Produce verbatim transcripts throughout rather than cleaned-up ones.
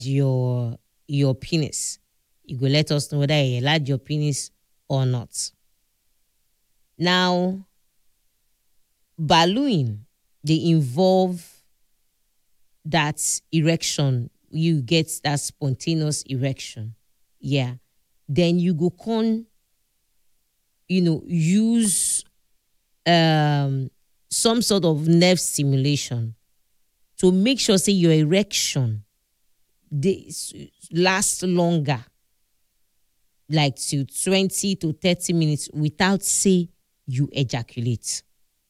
your your penis. You go let us know whether you enlarge your penis or not. Now, ballooning, they involve that erection. You get that spontaneous erection. Yeah. Then you go con, you know, use um some sort of nerve stimulation to make sure say your erection they s- last longer, like to twenty to thirty minutes without say you ejaculate.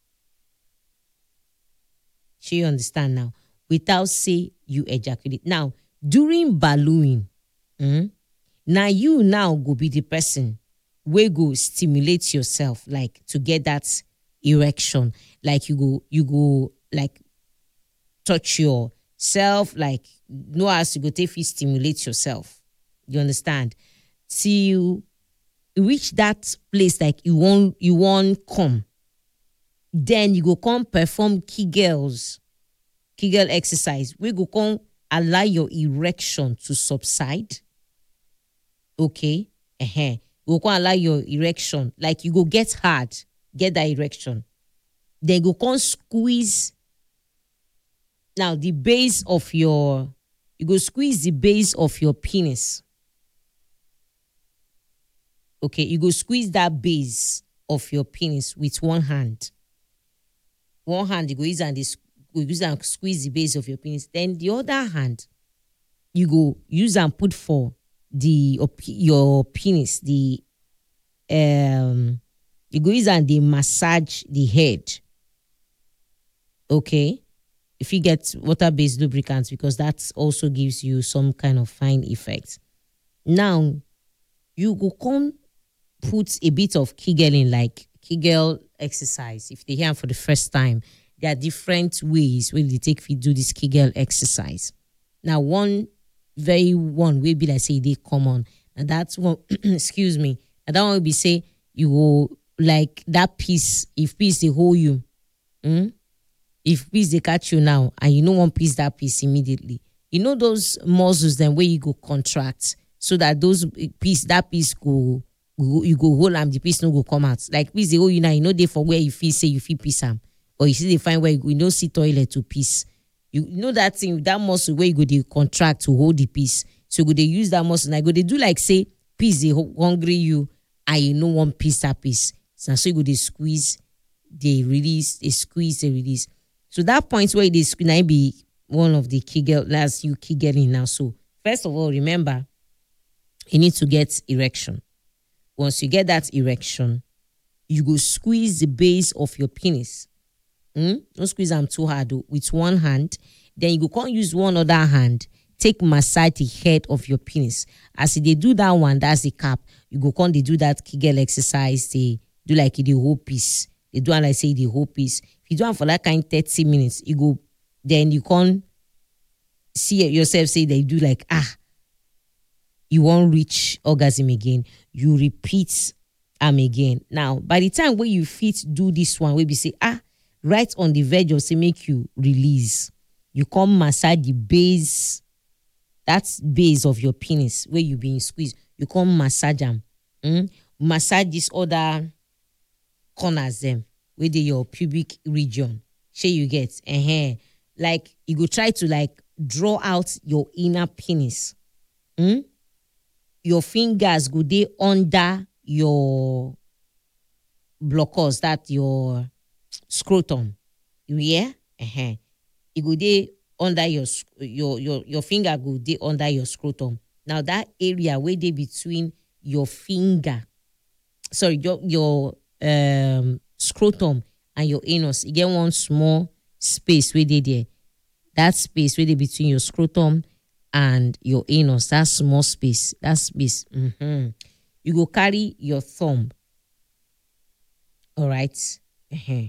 Sure, you understand now? Without say you ejaculate. Now, during ballooning, mm, now you now go be the person wey go stimulate yourself, like to get that erection. Like you go, you go like touch yourself, like know as you go take fit stimulate yourself. You understand? Till you reach that place, like you won't you won't come. Then you go come perform Kegels, Kegel exercise. We go come allow your erection to subside. Okay. Uh-huh. You go come allow your erection, like you go get hard, get that erection. Then you go come squeeze now the base of your, you go squeeze the base of your penis. Okay, you go squeeze that base of your penis with one hand. One hand you go use and this go use and squeeze the base of your penis. Then the other hand you go use and put for the op- your penis. The um you go use and they massage the head. Okay, if you get water-based lubricants, because that also gives you some kind of fine effect. Now you go come put a bit of Kegeling, like Kegel exercise. If they hear am for the first time, there are different ways where they take fit do this Kegel exercise. Now, one very one way be like say they common, and that's one. Excuse me, and that one will be say you go like that piece. If piece they hold you, mm, if piece they catch you now, and you know one piece that piece immediately. You know those muscles then where you go contract so that those piece that piece go go- you go hold am, the piece no go come out. Like piece they hold you now, you know they for where you feel say you feel piece am, or you see they find where you go, you know see toilet to piece. You know that thing, that muscle where you go they contract to hold the piece. So go they use that muscle. And I go they do like say piece they ho- hungry you, and you know one piece that piece. So, so you go they squeeze, they release, they squeeze, they release. So that point where they squeeze, now be one of the Kegel, last you Kegeling now. So first of all, remember you need to get erection. Once you get that erection, you go squeeze the base of your penis. Mm? Don't squeeze them too hard though, with one hand. Then you go come use one other hand, take massage the head of your penis. As they do that one, that's the cap. You go come they do that Kegel exercise. They do like the whole piece. They do and like say the whole piece. If you do it for like kind thirty minutes, you go then you can't see it yourself say they do like ah you won't reach orgasm again. You repeat am again. Now, by the time when you fit do this one, we be say, ah, right on the verge of say make you release. You come massage the base, that's base of your penis where you being squeezed. You come massage them. Mm? Massage this other corners them, where they your pubic region. Shey you get. uh Like you go try to like draw out your inner penis. Mm? Your fingers go dey under your blockers, that your scrotum. You hear? Uh-huh. It go dey under your sc- your your your finger go dey under your scrotum. Now that area where they between your finger, sorry, your your um scrotum and your anus, you get one small space where they there. That space where they between your scrotum and your anus, that small space, that space, mhm, you go carry your thumb, all right? Uh-huh.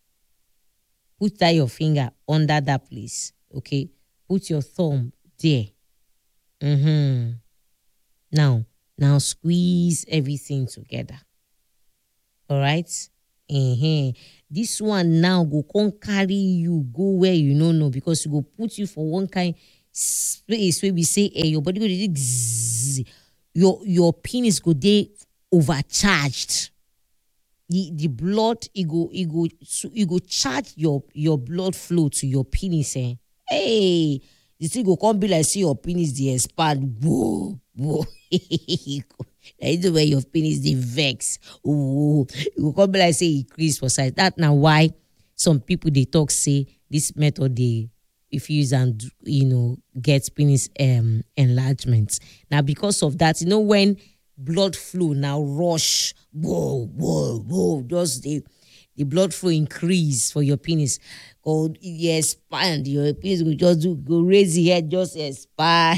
Put that your finger under that place, okay? Put your thumb there. Mm-hmm. Now, now squeeze everything together, all right? Uh-huh. This one now go come carry you go where you no know, because you go put you for one kind space where we say eh, your body go dey zzz, your your penis go dey overcharged. The the blood it go it go so it go charge your your blood flow to your penis. Eh? Hey, the thing go come be like see your penis dey expand. Whoa, whoa. That is the way your penis dey vex. Whoa, it go come be like say e increase for size. That now why some people they talk say this method they if you use and you know get penis um enlargement. Now because of that, you know when blood flow now rush, whoa, whoa, whoa, just the the blood flow increase for your penis. Or you expand, your penis will just do, go raise the head, just expand.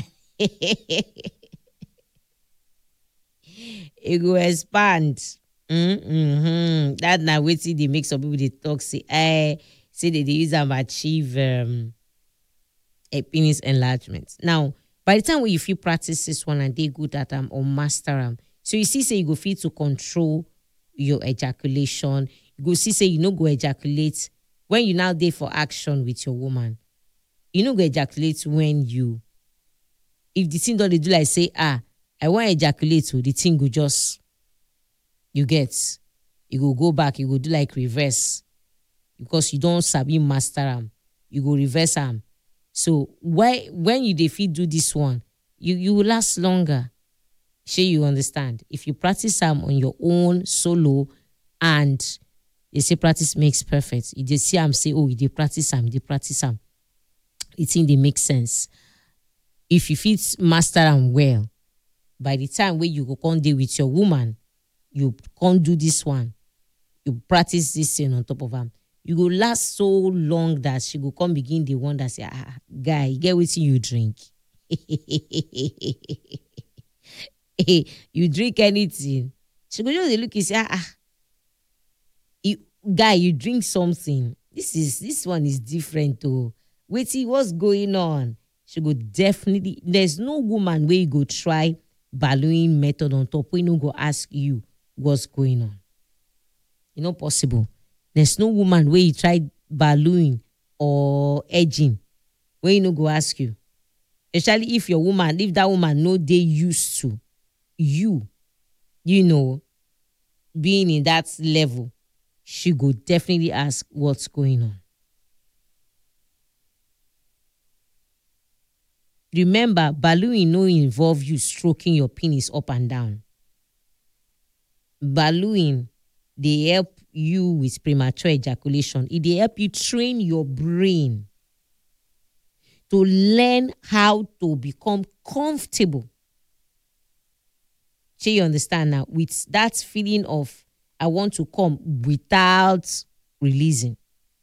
It go expand. Mm-hmm. That now waiting they make some people they talk say, I say that they use them achieve um a penis enlargement. Now, by the time when you feel practice this one and they good at them or master them, so you see say you go feel to control your ejaculation. You go see say you no go ejaculate when you now there for action with your woman. You no go ejaculate when you if the thing don't they do like say ah I want ejaculate so the thing go just you get you go go back you go do like reverse because you don't sabi master them. You go reverse them. So why when you defeat do this one, you you will last longer. Sure you understand. If you practice them on your own solo and they say practice makes perfect. You just see them say, oh, they practice them, they practice them. It think they make sense. If you fit master them well, by the time where you go come day with your woman, you can't do this one. You practice this thing on top of them. You go last so long that she go come begin the one that say, ah, guy, get what you drink. You drink anything. She go just dey look and say, ah, ah. You, guy, you drink something. This is this one is different though. Wait, see what's going on. She go definitely. There's no woman where you go try ballooning method on top. We no go ask you what's going on. You know possible. There's no woman where you try ballooning or edging where you no go ask you. Especially if your woman, if that woman know they used to you, you know, being in that level, she go definitely ask what's going on. Remember, ballooning no involve you stroking your penis up and down. Ballooning, they help you with premature ejaculation. It they help you train your brain to learn how to become comfortable. So you understand now with that feeling of I want to come without releasing.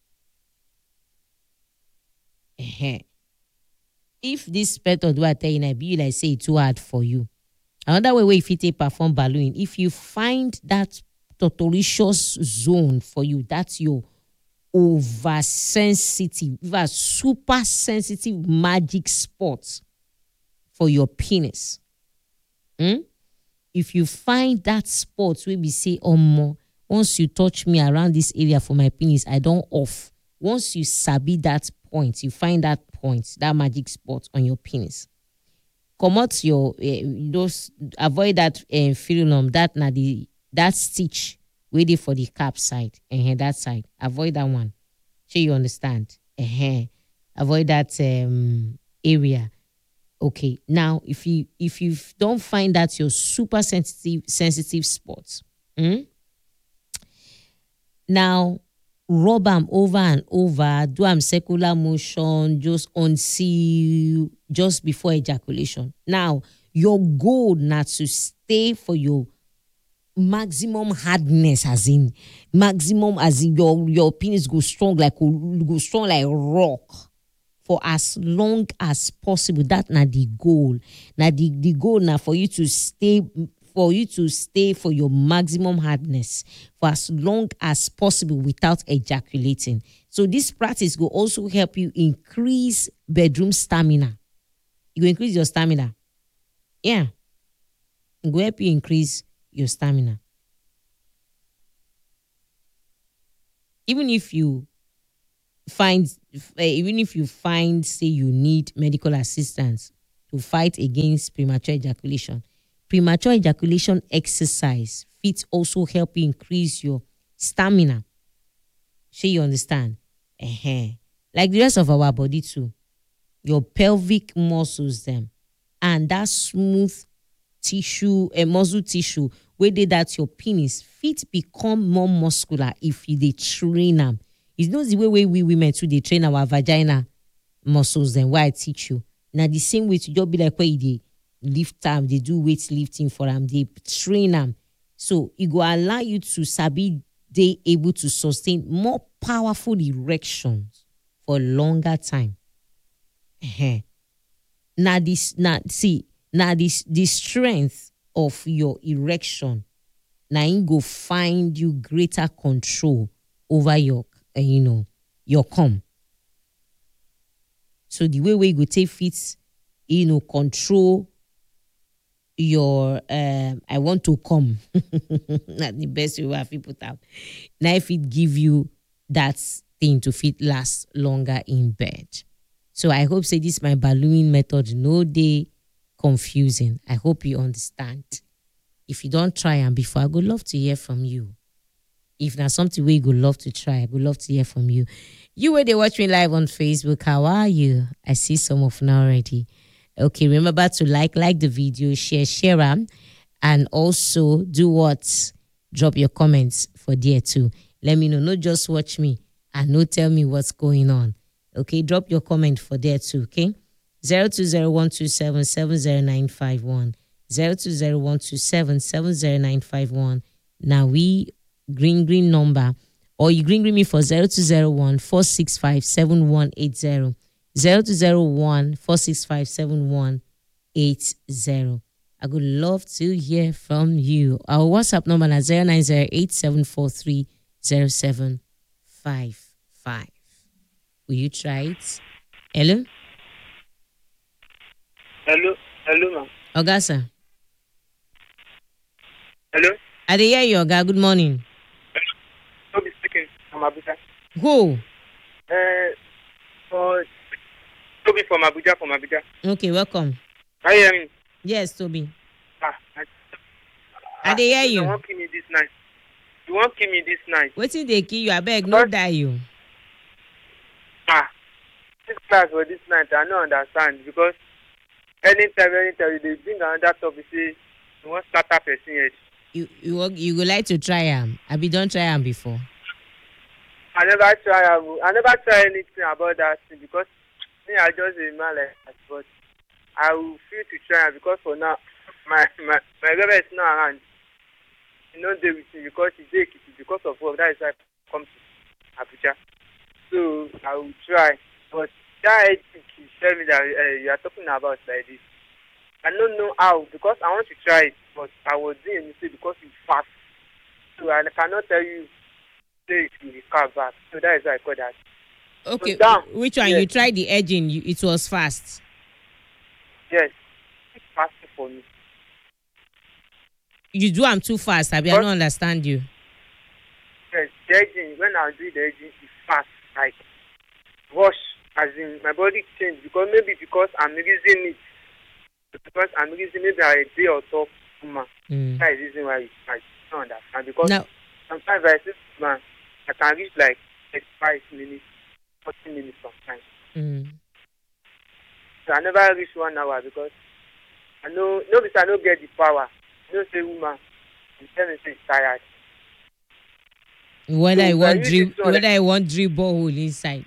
Uh-huh. If this method do I tell you, I be like say it's too hard for you. Another way where if you take perform ballooning, if you find that totoricious zone for you, that's your oversensitive, a super sensitive magic spot for your penis. Hmm? If you find that spot where we say, oh more, once you touch me around this area for my penis, I don't off. Once you sabi that point, you find that point, that magic spot on your penis. Come out your uh, those avoid that uh, frenulum, that na the that stitch waiting for the cap side and uh, that side. Avoid that one. So you understand. Uh-huh. Avoid that um, area. Okay. Now, if you if you don't find that your super sensitive sensitive spots, mm, now rub them over and over. Do them circular motion just until just before ejaculation. Now, your goal not to stay for your maximum hardness, as in maximum, as in your your penis go strong like go strong like rock for as long as possible. That na the goal. Now the, the goal now for you to stay for you to stay for your maximum hardness for as long as possible without ejaculating. So this practice will also help you increase bedroom stamina. It will increase your stamina. Yeah. It will help you increase your stamina. Even if you find, uh, even if you find, say you need medical assistance to fight against premature ejaculation, premature ejaculation exercise fit also help you increase your stamina. Sure, you understand? uh Like the rest of our body too, your pelvic muscles them, and that smooth tissue, a muscle tissue where they that your penis fit become more muscular if you dey train them. It's not the way way we women too they train our vagina muscles. Then why I teach you now the same way to just be like where they lift them, they do weight lifting for them, they train them. So it will allow you to sabi they able to sustain more powerful erections for longer time. Now this now see now this the strength of your erection now it go find you greater control over your uh, you know your cum. So the way we go take fit, you know, control your um I want to come. Not the best way where people put out. Now if it give you that thing to fit last longer in bed. So I hope say this my ballooning method no day confusing. I hope you understand. If you don't try and before, I would love to hear from you. If not something we would love to try, I would love to hear from you. You were they watch me live on Facebook. How are you? I see some of now already. Okay, remember to like, like the video, share, share them, and also do what? Drop your comments for there too. Let me know. Not just watch me and not tell me what's going on. Okay, drop your comment for there too. Okay, zero two zero one two seven seven zero nine five one zero two zero one two seven seven zero nine five one. Now we green green number, or you green green me for zero two zero one four six five seven one eight zero zero two zero one four six five seven one eight zero. I would love to hear from you. Our WhatsApp number is zero nine zero eight seven four three zero seven five five. Will you try it? Hello? Hello, hello, ma'am. Ogasa. Hello? I dey hear you, Oga. Good morning. Toby speaking from Abuja. Who? Uh, for Toby from Abuja, from Abuja. Okay, welcome. Are you hearing me? Yes, Toby. Ah, I, I dey hear you. You won't kill me this night. You won't kill me this night. Wetin dey kill you? Abeg, no die you. Ah, this class for this night, I don't understand because anytime, anytime they bring another topic, say you want start up a person yet. You you wan- you go like to try am? Abi don try am before? I never try. am- I never try anything about that thing because me, I just a man like that. But I will feel to try am because for now, my my my brother is not around. He no dey with me because he dey Ekiti because of work. That is why I come to Abuja. So I will try. But that ethic you tell me that uh, you are talking about like this. I don't know how because I want to try it, but I was doing a mistake because it's fast. So I cannot tell you say if you recover back. So that is why I call that. Okay, So down. which one? Yes. You tried the edging, you, it was fast. Yes, it's fast for me. You do am too fast, Abi, I What? don't understand you. Yes, the edging, when I do the edging, it's fast. Like, rush, as in my body change because maybe because I'm using it. Because I'm using maybe a day or so, man. Mm. That is the reason why I don't understand. Because Now, sometimes I see, man, I can reach like thirty-five minutes, forty minutes sometimes. mm. So I never reach one hour because I know, no, because I don't get the power. You know, say, woman, you tell me, say, it's tired. whether So I if I want use drip, this one, whether I want drip borehole inside.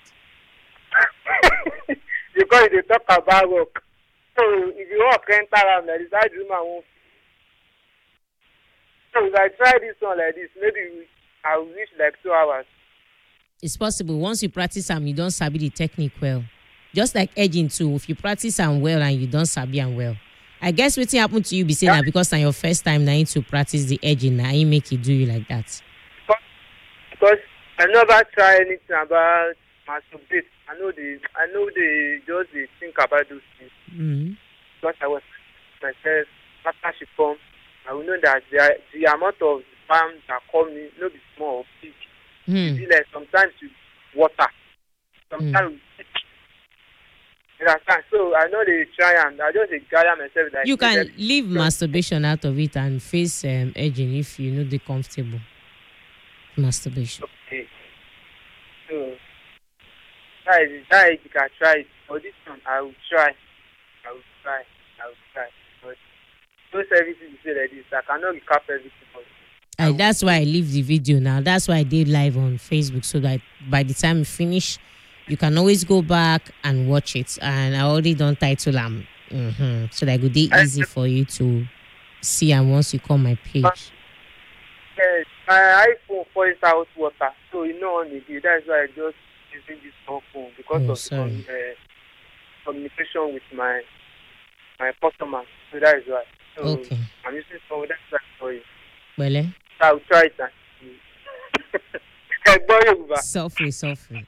because they talk about work. So if you walk enter am like this, how the woman won't. So if I try this one like this, maybe I will reach like two hours. It's possible. Once you practice am, you don't sabi the technique well. Just like edging too. If you practice am well and you don't sabi am well, I guess wetin happen to you be saying Yeah. that because na your first time na to practice the edging, na it make it do you like that. Because, because I never try anything about masturbate. I know they, I know they just they think about those things. Mm-hmm. Because I was myself after she come, I will know that the the amount of sperm that come in no be small or big. Hmm. Be like sometimes you water. Sometimes, you understand? So I know they try and I just dey gather myself like You can make them- leave masturbation out of it and face um, edging if you know the comfortable. Masturbation. Okay. So that is that is you can try it. For this one, I will try. I will try. I will try. But those everything you say like this, I cannot recap everything. But I, that's why I leave the video now. That's why I did live on Facebook so that by the time you finish, you can always go back and watch it. And I already done title am, mm-hmm. so that it would be easy for you to see. And once you call my page, yes, my iPhone pours out water, so you know on the day. That's why I just using this small phone because Oh, of the sorry. com- uh, communication with my my customers. So that is why. So Okay. I'm using phone. That's why for you. well, eh? So I'll try it and see. Ẹ̀gbọ́n Yorùbá. Suffering, suffering.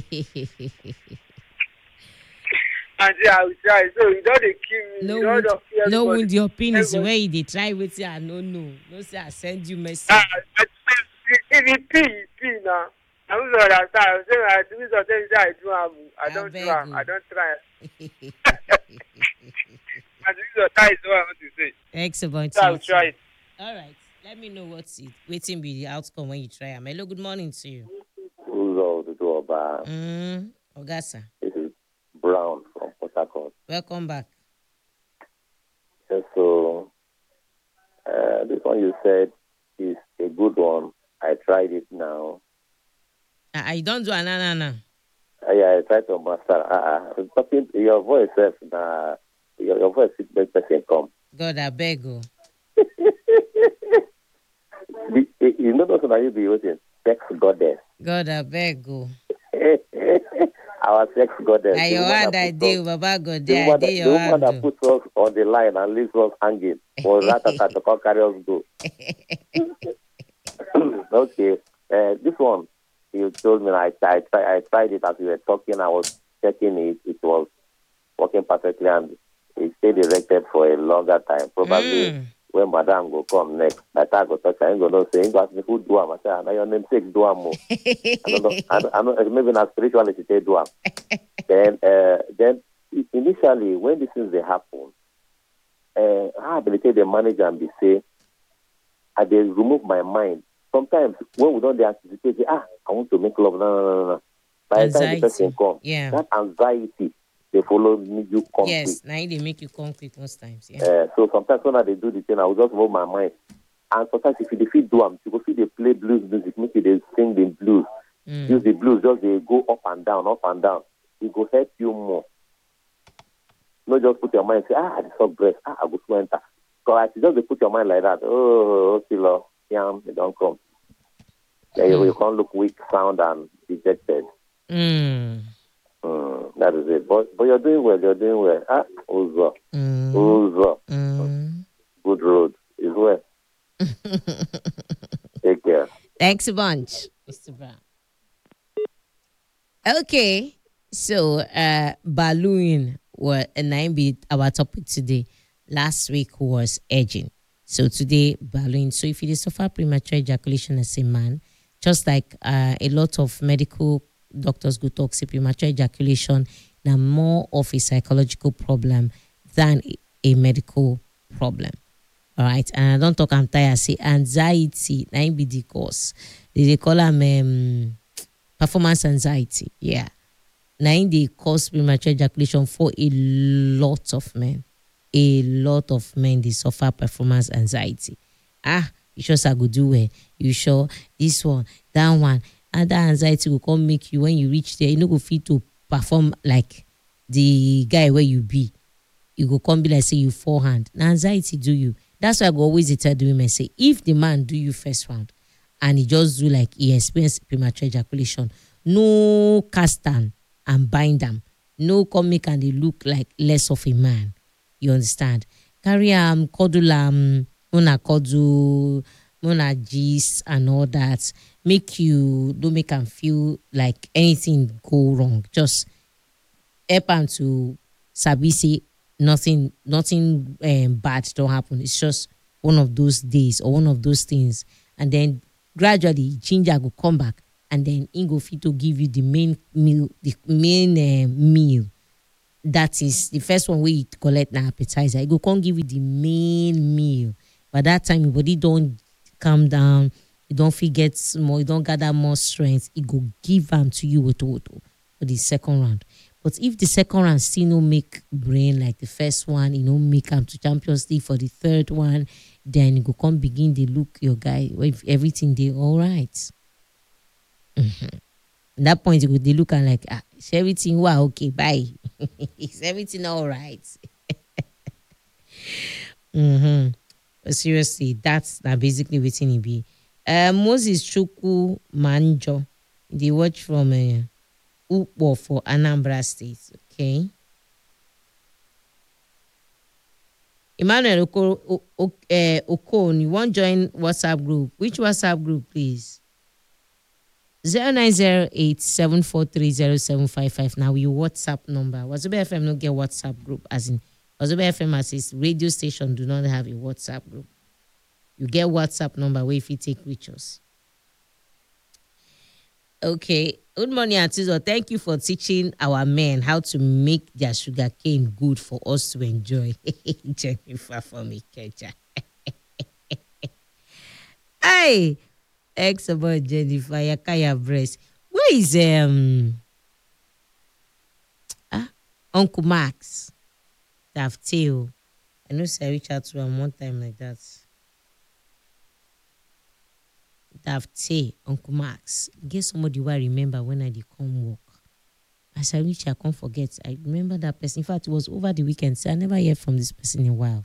And say I will try. So you don't dey kill me. no you don't wound, dey kill no everybody. wound your penis Everybody. where you dey try wetin I no know. No say I send you message. Ah, but if you pee, you pee now. I don't understand. I'm saying I do something say I do am. I don't do Abeg am. o. I don't try. And this is that is what I want to say. Excellent. So I will try it. All right. Let me know what's it. Waiting be the outcome when you try am. Hello, good morning to you. Who's all to do about? Mm, Ogasa, This is Brown from Port Harcourt. welcome back. Yes, so uh, this one you said is a good one. I tried it now. I, I don't do anana. Uh, yeah, I tried to master. Uh, uh, talking your voice, self, nah, your, your voice is make person come. God, I beg you. The, the, you know those are you be using sex goddess. God, I beg you. Our sex goddess. Na the your woman hand that I puts dey, us- Baba God, The there I woman, dey that, the your woman hand. that oh. puts us on the line and leaves us hanging was that to come carry us go. Okay, uh, this one you told me I I, try, I tried it as we were talking. I was checking it. It was working perfectly and it stayed erected for a longer time. Probably Mm. when Madam go come next, that I go touch. I ain't gonna say, "Ain't ask me who do am." I say, "Now your name sake do am." oh." I don't know. I don't, I don't, maybe not spirituality they do am. Then, uh, then i- initially when these things they happen, uh, I ability the manager and be say, I they remove my mind. Sometimes when we don't they anticipate, say, ah, I want to make love. No, no, no, no. By the time the person Anxiety. come, Yeah. that anxiety they follow me you come Yes, now they make you come quick most times. Yeah. uh, so sometimes when I dey do the thing, I will just move my mind. And sometimes if you dey fit do am, you go fit dey play blues music, make you dey sing the blues. Mm. Use the blues, just dey go up and down, up and down. It go help you more. No just put your mind say, ah, I dey suck breast, ah, I go soon enter. Because you just dey put your mind like that, oh, okay, Lord, yam, it don't come. Then you, you can't look weak, sound, and dejected. Mm. Mm, that is it. But but you're doing well, you're doing well. Ah, Uzo, Mm. Uzo, Mm. good road is well. Take care. Thanks a bunch, Mister Brown. Okay, so uh balloon was and nine be our topic today. Last week was edging. So today balloon. So if you dey suffer premature ejaculation as a man, just like uh, a lot of medical doctors go talk, say premature ejaculation now more of a psychological problem than a- a medical problem. All right, and I don't talk. I'm tired. Say anxiety. Na im be the cause. They, they call them um, performance anxiety. Yeah, na im dey cause premature ejaculation for a lot of men. A lot of men they suffer performance anxiety. Ah, you sure I go do well? You sure this one, that one, and that anxiety will come make you when you reach there. You no go fit to perform like the guy where you be. You go come be like say you forehand. Now anxiety do you. That's why I go always dey tell the women say if the man do you first round and he just do like he experience premature ejaculation, no cast am and bind am. No come make am dey look like less of a man. You understand? Carry am, cuddle am, una cuddle, una gist and all that. Make you don't make am feel like anything go wrong. Just help am to sabi say nothing nothing um, bad don't happen. It's just one of those days or one of those things. And then gradually ginger go come back and then he go fit to give you the main meal, the main uh, meal. That is the first one where you collect an appetizer. It go come give you the main meal. By that time, your body don't calm down. You don't forget more. You don't gather more strength. It go give them to you with auto for the second round. But if the second round still no make brain like the first one, you know, make them to Champions League for the third one, then you go come begin to look your guy if everything they all right. Mm-hmm. At that point, you go they look and like, ah, is everything wow? Okay, bye. Is everything all right? mm-hmm. But seriously, that's that basically waiting it be. Uh, Moses Chuku Manjo, they watch from uh, Ukbo for Anambra State. Okay. Emmanuel Oko, o, o, uh, Okon, you want join WhatsApp group? Which WhatsApp group, please? zero nine zero eight seven four three zero seven five five. Now your WhatsApp number. Wazobia F M no get WhatsApp group, as in Wazobia F M as its radio station do not have a WhatsApp group. You get WhatsApp number where if you take pictures. Okay. Good morning, Atizo. Thank you for teaching our men how to make their sugar cane good for us to enjoy. Jennifer from Ikeja. Hey. Ex about Jennifer, Yakaya breast. Where is um ah, Uncle Max? Dafteo. I know I reached out to him one time like that. Dafte, Uncle Max. Get somebody who I remember when I did come work. As I reach, I can't forget. I remember that person. In fact, it was over the weekend, so I never heard from this person in a while.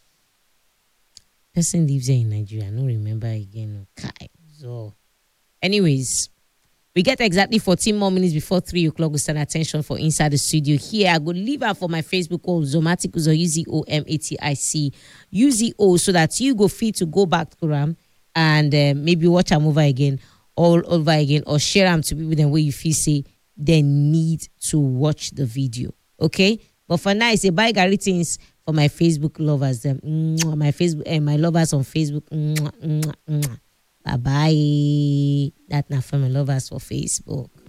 Person lives here in Nigeria. I don't remember again. Okay. So, anyways, we get exactly fourteen more minutes before three o'clock. We stand attention for Inside the Studio. Here, I go leave out for my Facebook called Zomatic Uzo, U Z O M A T I C U Z O, so that you go free to go back to Ram and uh, maybe watch them over again, all over again, or share them to people then where you feel say they need to watch the video. Okay? But for now, it's a bye greetings for my Facebook lovers. Them, my Facebook and my lovers on Facebook. Bye bye. That's not for my lovers for Facebook.